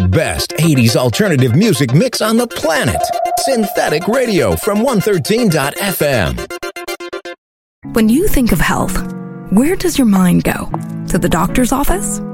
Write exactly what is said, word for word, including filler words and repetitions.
best eighties alternative music mix on the planet. Synthetic Radio from one thirteen dot f m. When you think of health, where does your mind go? To the doctor's office?